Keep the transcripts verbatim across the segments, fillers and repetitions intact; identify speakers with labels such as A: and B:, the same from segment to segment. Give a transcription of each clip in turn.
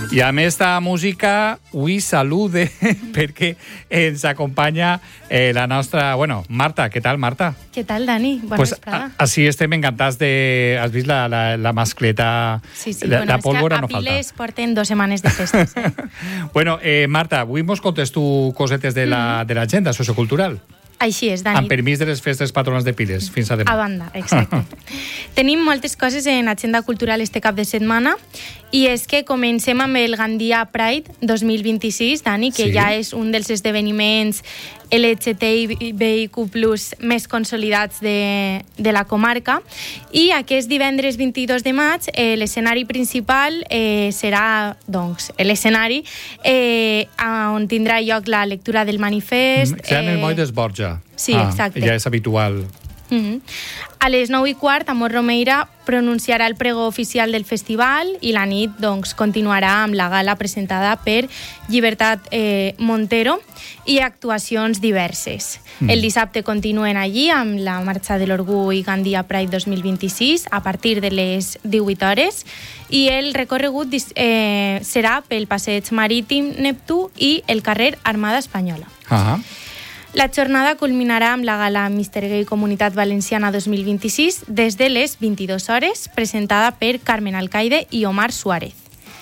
A: I a més de música, avui salude perquè ens acompanya eh, la nostra... Bueno, Marta, què tal, Marta?
B: Què tal, Dani? Bona
A: pues,
B: vesprada.
A: A, així estem encantats de... Has vist la, la, la mascleta?
B: Sí, sí,
A: la,
B: bueno,
A: la pólvora
B: és que
A: no falta.
B: a Piles porten dos setmanes de festes, eh?
A: Bueno, eh, Marta, avui mos contes tu cosetes de la, de l'agenda sociocultural.
B: Així és, Dani.
A: Amb permís de les festes patronals de Piles. Fins a demà.
B: A banda, exacte. Tenim moltes coses en agenda cultural este cap de setmana i és que comencem amb el Gandia Pride dos mil vint-i-sis, Dani, que
A: sí.
B: ja és un dels esdeveniments L G T B I Q plus més consolidats de, de la comarca. I aquest divendres vint-i-dos de maig eh, l'escenari principal eh, serà doncs, l'escenari eh, on tindrà lloc la lectura del manifest.
A: Serà en el
B: eh,
A: moll d'Esborja.
B: Sí,
A: ah,
B: exacte.
A: Ja és habitual.
B: Mm-hmm. A les nou i quart, Amor Romeira pronunciarà el pregó oficial del festival i la nit doncs, continuarà amb la gala presentada per Llibertat eh, Montero i actuacions diverses. Mm. El dissabte continuen allí amb la Marxa de l'Orgull Gandia Pride dos mil vint-i-sis a partir de les divuit hores i el recorregut eh, serà pel Passeig Marítim Neptú i el carrer Armada Espanyola.
A: Ah.
B: La jornada culminarà amb la gala mister Gay Comunitat Valenciana dos mil vint-i-sis des de les vint-i-dues hores, presentada per Carmen Alcaide i Omar Suárez.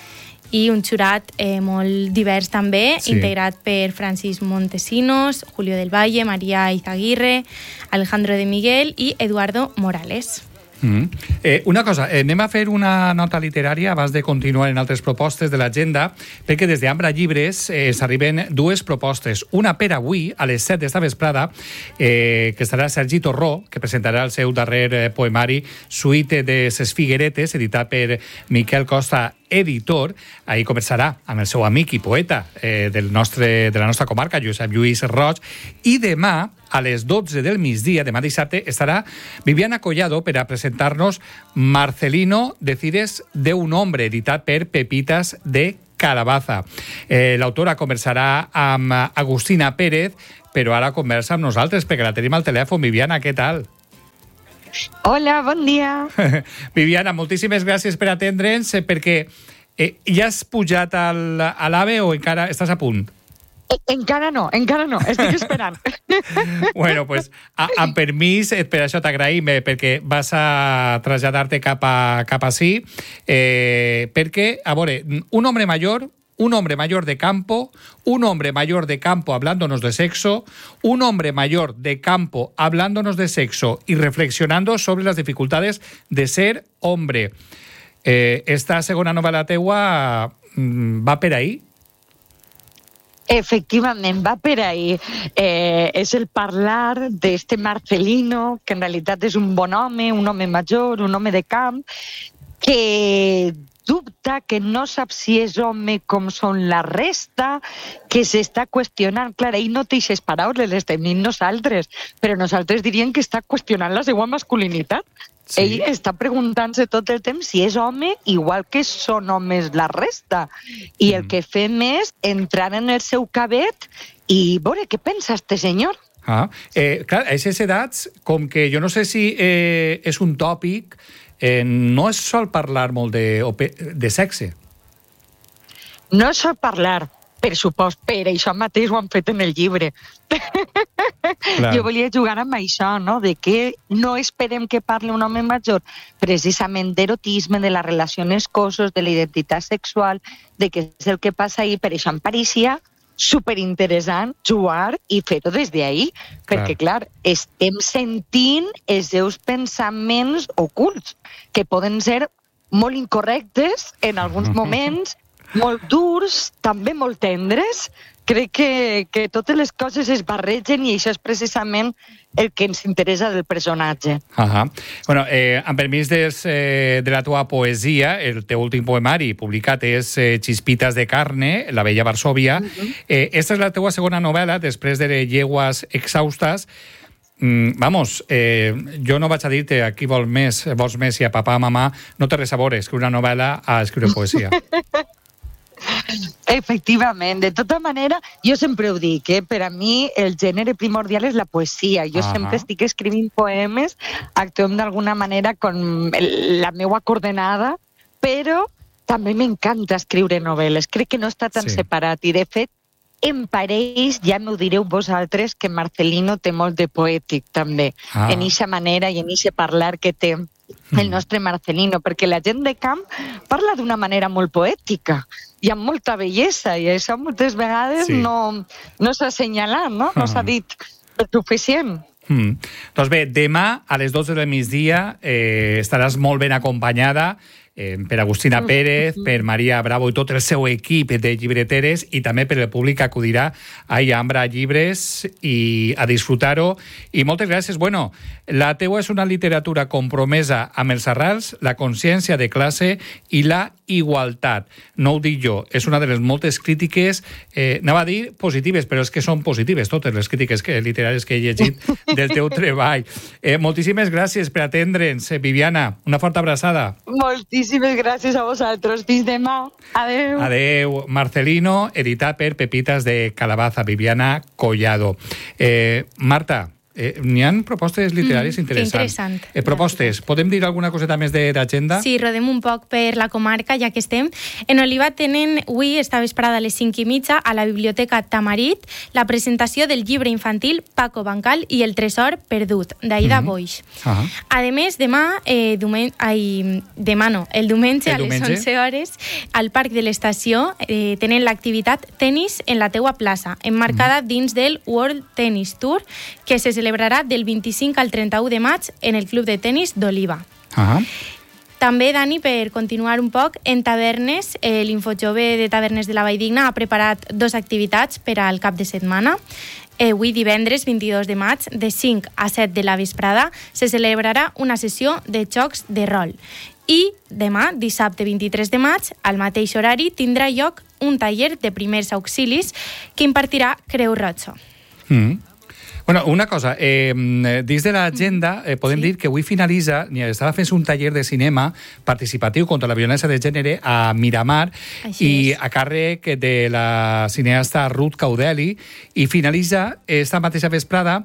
B: I un jurat eh, molt divers també, sí. integrat per Francis Montesinos, Julio del Valle, María Izaguirre, Alejandro de Miguel i Eduardo Morales.
A: Mm. Eh, una cosa, eh, anem a fer una nota literària abans de continuar en altres propostes de l'agenda, perquè des d'Ambra Llibres eh, s'arriben dues propostes. Una per avui, a les set d'esta vesprada, eh, que estarà Sergi Torró, que presentarà el seu darrer eh, poemari Suite de ses Figueretes, editat per Miquel Costa, editor. Ahir conversarà amb el seu amic i poeta eh, del nostre, de la nostra comarca, Josep Lluís Roig, i demà, a les dotze del migdia, demà dissabte, estarà Viviana Collado per a presentar-nos Marcelino, Decides de un hombre, editat per Pepitas de Calabaza. Eh, L'autora conversarà amb Agustina Pérez, però ara conversa amb nosaltres, perquè la tenim al telèfon. Viviana, què tal?
C: Hola, bon dia.
A: Viviana, moltíssimes gràcies per atendre'ns, perquè eh, ja has pujat al, a l'AVE o encara estàs a punt?
C: Encara no, encara no, estic esperant.
A: Bueno, pues, a, amb permís, per això t'agraïm, eh, perquè vas a traslladar-te cap a, cap a sí, eh, perquè, a veure, un hombre mayor, un hombre mayor de campo, un hombre mayor de campo hablándonos de sexo, un hombre mayor de campo hablándonos de sexo y reflexionando sobre las dificultades de ser hombre. Eh, esta segona novel·la teua va per ahí?
C: Efectivament, va per ahí. Eh, és el parlar d'este Marcelino, que en realitat és un bon home, un home major, un home de camp, que dubta, que no sap si és home com són la resta, que s'està qüestionant. Clar, ell no té aquestes paraules, les tenim nosaltres, però nosaltres diríem que està qüestionant la seva masculinitat. Sí. Ell està preguntant-se tot el temps si és home, igual que són homes la resta. I el que fem és entrar en el seu cabet i veure què pensa este senyor.
A: Ah, eh, clar, a aquestes edats, com que jo no sé si eh, és un tòpic, eh, no es sol parlar molt de, de sexe.
C: No es sol parlar, per supost, per això mateix ho han fet en el llibre. Clar. Jo volia jugar amb això, no? De que no esperem que parli un home major precisament d'erotisme, de la relació amb els cossos, de la identitat sexual, de què és el que passa ahir. Per això em pareixia superinteressant jugar i fer-ho des d'ahir, perquè, clar, estem sentint els seus pensaments ocults, que poden ser molt incorrectes en alguns moments, molt durs, també molt tendres. Crec que, que totes les coses es barregen i això és precisament el que ens interessa del personatge.
A: Uh-huh. Bueno, eh, amb permís des, eh, de la tua poesia, el teu últim poemari publicat és eh, Chispitas de carne, La bella Varsovia. Uh-huh. eh, esta és la teua segona novel·la, després de Llegües exhaustes. Mm, vamos, eh, jo no vaig a dir-te a qui vols més, vols més, si a papà o a mamà, no té res a veure escriure una novel·la a escriure poesia.
C: Efectivament, de tota manera, jo sempre ho dic, eh? Per a mi el gènere primordial és la poesia. Jo uh-huh. sempre estic escrivint poemes, actuem d'alguna manera con la meua coordenada, però també m'encanta escriure novel·les. Crec que no està tan
A: Sí.
C: separat. I, de fet, en pareix, ja m'ho direu vosaltres, que Marcelino té molt de poètic, també,
A: Ah.
C: en eixa manera i en eixe parlar que té el nostre Marcelino, perquè la gent de camp parla d'una manera molt poètica i amb molta bellesa, i això moltes vegades
A: Sí.
C: no, no s'ha assenyalat, no? No s'ha dit suficient.
A: Mm. Doncs bé, demà a les dotze del migdia eh, estaràs molt ben acompanyada eh, per Agustina Pérez, per Maria Bravo i tot el seu equip de llibreteres i també per el públic que acudirà a Ambra Llibres i a disfrutar-ho. I moltes gràcies. Bueno, la teua és una literatura compromesa amb els arrels, la consciència de classe i la igualtat. No ho dic jo, és una de les moltes crítiques, eh, anava a dir positives, però és que són positives totes les crítiques que, literàries que he llegit del teu treball. Eh, moltíssimes gràcies per atendre'ns, eh, Viviana. Una forta abraçada.
C: Moltíssimes gràcies a vosaltres. Fins demà. Adéu.
A: Adéu. Marcelino, editat per Pepitas de Calabaza, Viviana Collado. Eh, Marta, eh, n'hi ha propostes literàries
B: Mm, que
A: interessants.
B: interessant.
A: Eh, propostes. Podem dir alguna coseta més de- d'agenda?
B: Sí, rodem un poc per la comarca, ja que estem. En Oliva tenen avui, esta vesprada a les cinc i mitja, a la Biblioteca Tamarit, la presentació del llibre infantil Paco Bancal i el tresor perdut, d'Aida
A: Mhm.
B: Boix.
A: Ah.
B: A més, demà, eh, diumen... Ai, demà no, el diumenge
A: El
B: a les
A: diumenge?
B: onze hores, al Parc de l'Estació, eh, tenen l'activitat Tenis en la teua plaça, emmarcada dins del World Tennis Tour, que se celebrarà del vint-i-cinc al trenta-u de maig en el Club de Tenis d'Oliva.
A: Ah.
B: També, Dani, per continuar un poc, en tavernes, eh, l'Infojove de Tavernes de la Valldigna ha preparat dues activitats per al cap de setmana. Eh, avui, divendres, vint-i-dos de maig, de cinc a set de la vesprada, se celebrarà una sessió de jocs de rol. I demà, dissabte vint-i-tres de maig, al mateix horari, tindrà lloc un taller de primers auxilis que impartirà Creu Roja.
A: Mm. Bueno, una cosa, eh, dins de l'agenda eh, podem
B: Sí.
A: dir que avui finalitza, estava fent un taller de cinema participatiu contra la violència de gènere a Miramar
B: Així
A: i
B: és.
A: a càrrec de la cineasta Ruth Caudeli, i finalitza esta mateixa vesprada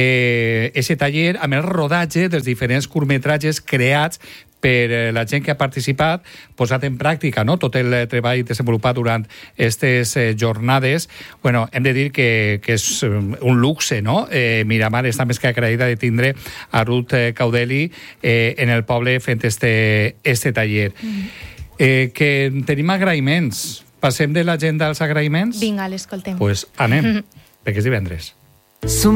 A: eh, ese taller amb el rodatge dels diferents curtmetratges creats per eh, la gent que ha participat, posat en pràctica, no?, tot el eh, treball desenvolupat durant aquestes eh, jornades. Bueno, hem de dir que, que és eh, un luxe, no? Eh, Miramar està més que agraïda de tindre a Ruth eh, Caudeli eh, en el poble fent este, este taller. Mm. Eh, que tenim agraïments. Passem de l'agenda als agraïments?
B: Vinga, l'escoltem.
A: Pues anem, perquè és divendres.
D: Som